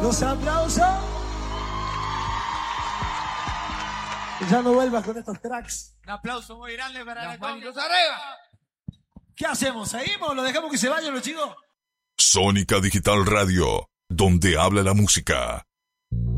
Los aplausos. Ya no vuelvas con estos tracks. Un aplauso muy grande para la manitos arriba. ¿Qué hacemos? ¿Seguimos? ¿Lo dejamos que se vayan los chicos? Sónica Digital Radio, donde habla la música.